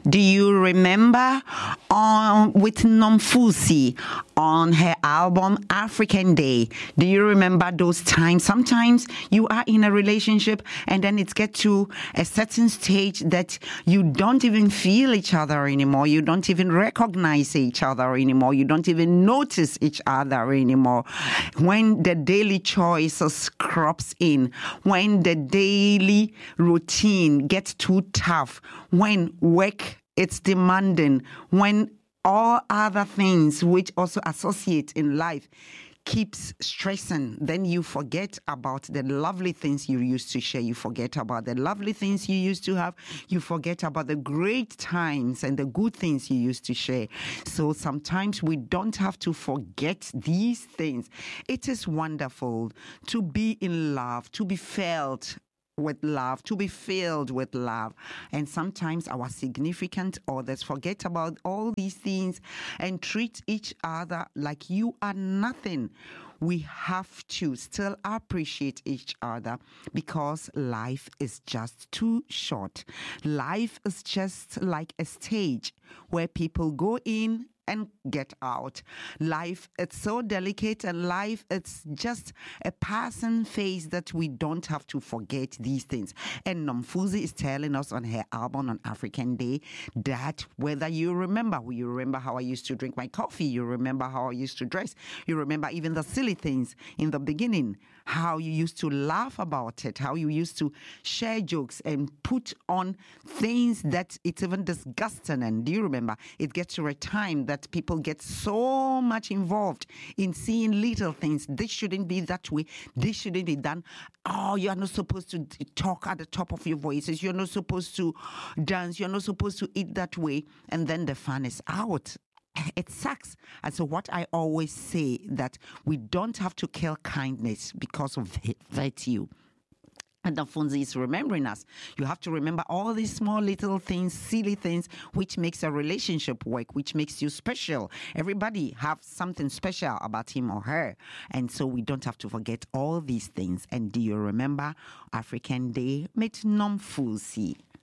Do you remember with Nomfusi on her album African Day? Do you remember those times? Sometimes you are in a relationship and then it gets to a certain stage that you don't even feel each other anymore. You don't even recognize each other anymore. You don't even notice each other anymore. When the daily choices crops in, when the daily routine gets too tough, when work it's demanding, when all other things which also associate in life keeps stressing, then you forget about the lovely things you used to share. You forget about the lovely things you used to have. You forget about the great times and the good things you used to share. So sometimes we don't have to forget these things. It is wonderful to be in love, to be felt with love, to be filled with love. And sometimes our significant others forget about all these things and treat each other like you are nothing. We have to still appreciate each other because life is just too short. Life is just like a stage where people go in and get out. Life, it's so delicate, and life, it's just a passing phase that we don't have to forget these things. And Nomfusi is telling us on her album on African Day that whether you remember how I used to drink my coffee, you remember how I used to dress, you remember even the silly things in the beginning, how you used to laugh about it, how you used to share jokes and put on things that it's even disgusting. And do you remember it gets to a time that people get so much involved in seeing little things. This shouldn't be that way. This shouldn't be done. Oh, you're not supposed to talk at the top of your voices. You're not supposed to dance. You're not supposed to eat that way. And then the fun is out. It sucks. And so what I always say that we don't have to kill kindness because of virtue. And Nomfusi is remembering us. You have to remember all these small little things, silly things, which makes a relationship work, which makes you special. Everybody have something special about him or her. And so we don't have to forget all these things. And do you remember African Day with Nomfusi?